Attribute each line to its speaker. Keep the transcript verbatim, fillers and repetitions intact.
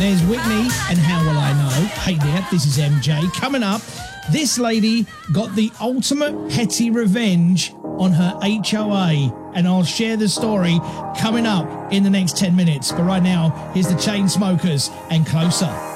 Speaker 1: there's Whitney and How Will I Know. Hey there, this is M J. Coming up, this lady got the ultimate petty revenge on her H O A, and I'll share the story coming up in the next ten minutes. But right now, here's the Chainsmokers and Closer.